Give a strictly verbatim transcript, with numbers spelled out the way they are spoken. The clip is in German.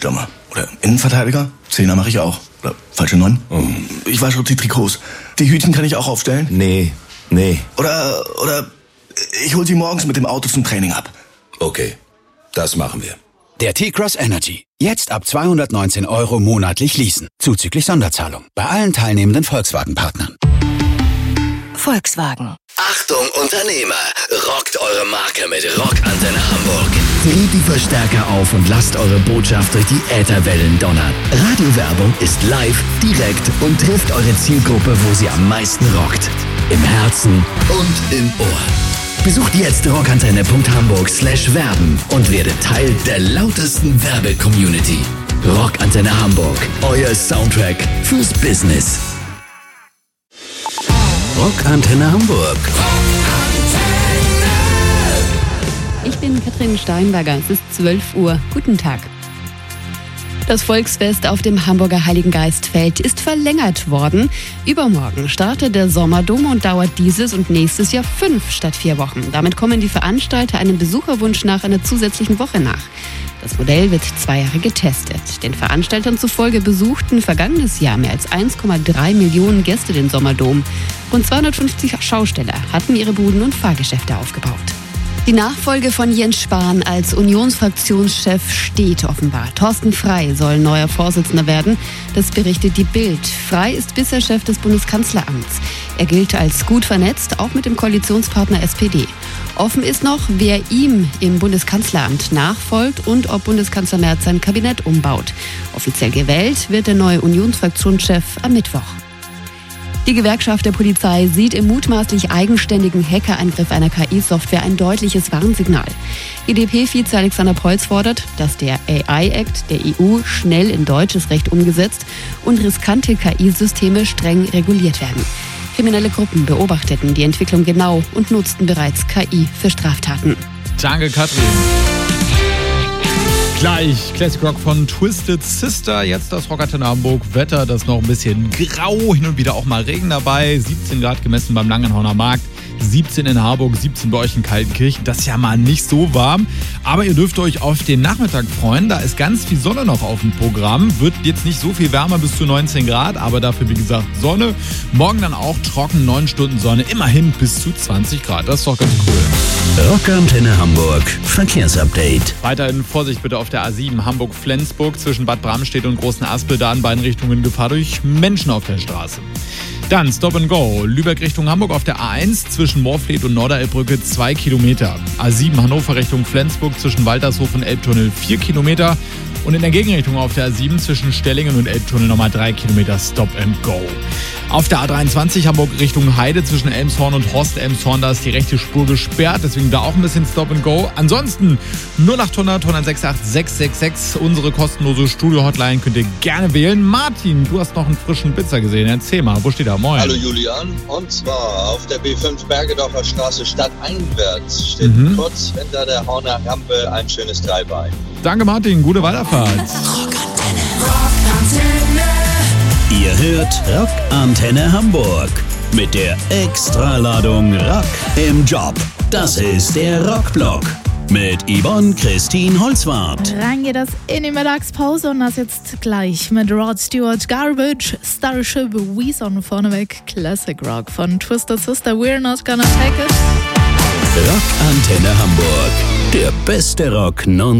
Stürmer. Oder Innenverteidiger. Zehner mache ich auch. Oder falsche Neun. Oh. Ich wasche die Trikots. Die Hütchen kann ich auch aufstellen. Nee, nee. Oder, oder ich hol sie morgens mit dem Auto zum Training ab. Okay, das machen wir. Der T-Cross Energy. Jetzt ab zweihundertneunzehn Euro monatlich leasen. Zuzüglich Sonderzahlung. Bei allen teilnehmenden Volkswagen-Partnern. Volkswagen. Achtung Unternehmer, rockt eure Marke mit Rockantenne Hamburg. Dreht die Verstärker auf und lasst eure Botschaft durch die Ätherwellen donnern. Radiowerbung ist live, direkt und trifft eure Zielgruppe, wo sie am meisten rockt. Im Herzen und im Ohr. Besucht jetzt rockantenne punkt hamburg slash werben und werdet Teil der lautesten Werbe-Community. Rockantenne Hamburg, euer Soundtrack fürs Business. Rockantenne Hamburg. Ich bin Katrin Steinberger. Es ist zwölf Uhr. Guten Tag. Das Volksfest auf dem Hamburger Heiligengeistfeld ist verlängert worden. Übermorgen startet der Sommerdom und dauert dieses und nächstes Jahr fünf statt vier Wochen. Damit kommen die Veranstalter einem Besucherwunsch nach einer zusätzlichen Woche nach. Das Modell wird zwei Jahre getestet. Den Veranstaltern zufolge besuchten vergangenes Jahr mehr als eins Komma drei Millionen Gäste den Sommerdom. Rund zweihundertfünfzig Schausteller hatten ihre Buden und Fahrgeschäfte aufgebaut. Die Nachfolge von Jens Spahn als Unionsfraktionschef steht offenbar. Thorsten Frey soll neuer Vorsitzender werden. Das berichtet die Bild. Frey ist bisher Chef des Bundeskanzleramts. Er gilt als gut vernetzt, auch mit dem Koalitionspartner S P D. Offen ist noch, wer ihm im Bundeskanzleramt nachfolgt und ob Bundeskanzler Merz sein Kabinett umbaut. Offiziell gewählt wird der neue Unionsfraktionschef am Mittwoch. Die Gewerkschaft der Polizei sieht im mutmaßlich eigenständigen Hackerangriff einer K I-Software ein deutliches Warnsignal. G d P-Vize Alexander Preuß fordert, dass der A I-Act der E U schnell in deutsches Recht umgesetzt und riskante K I-Systeme streng reguliert werden. Kriminelle Gruppen beobachteten die Entwicklung genau und nutzten bereits K I für Straftaten. Danke, Katrin. Gleich Classic Rock von Twisted Sister, jetzt das Rockantenne Hamburg. Wetter, das ist noch ein bisschen grau, hin und wieder auch mal Regen dabei. siebzehn Grad gemessen beim Langenhorner Markt, siebzehn in Harburg, siebzehn bei euch in Kaltenkirchen. Das ist ja mal nicht so warm, aber ihr dürft euch auf den Nachmittag freuen. Da ist ganz viel Sonne noch auf dem Programm. Wird jetzt nicht so viel wärmer, bis zu neunzehn Grad, aber dafür, wie gesagt, Sonne. Morgen dann auch trocken, neun Stunden Sonne, immerhin bis zu zwanzig Grad. Das ist doch ganz cool. Rockantenne Hamburg, Verkehrsupdate. Weiterhin Vorsicht bitte auf der A sieben Hamburg-Flensburg zwischen Bad Bramstedt und Großen Aspel, da in beiden Richtungen Gefahr durch Menschen auf der Straße. Dann Stop and Go. Lübeck Richtung Hamburg auf der A eins zwischen Moorfleet und Norderelbbrücke zwei Kilometer. A sieben Hannover Richtung Flensburg zwischen Waltershof und Elbtunnel vier Kilometer. Und in der Gegenrichtung auf der A sieben zwischen Stellingen und Elbtunnel nochmal drei Kilometer Stop and Go. Auf der A dreiundzwanzig Hamburg Richtung Heide zwischen Elmshorn und Horst-Elmshorn, da ist die rechte Spur gesperrt, deswegen da auch ein bisschen Stop and Go. Ansonsten null acht hundert, hundertsechsundachtzig, sechshundertsechsundsechzig, unsere kostenlose Studio-Hotline könnt ihr gerne wählen. Martin, du hast noch einen frischen Blitzer gesehen, erzähl mal, wo steht er? Moin. Hallo Julian, und zwar auf der B fünf Bergedorfer Straße stadteinwärts steht Mhm. kurz hinter der Horner Rampe ein schönes Dreibein. Danke Martin, gute Weiterfahrt. Ihr hört Rockantenne Hamburg mit der Extraladung Rock im Job. Das ist der Rockblock mit Yvonne Christine Holzwarth. Rein geht das in die Mittagspause und das jetzt gleich mit Rod Stewart, Garbage, Starship, Weezer vorneweg, Classic Rock von Twisted Sister, We're Not Gonna Take It. Rockantenne Hamburg, der beste Rock non